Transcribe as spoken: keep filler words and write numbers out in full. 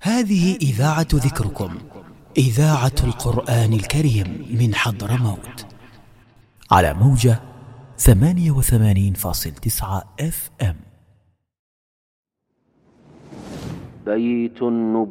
هذه إذاعة ذكركم، إذاعة القرآن الكريم من حضرموت، على موجة ثمانية وثمانين فاصل تسعة اف ام. بيت النبوة.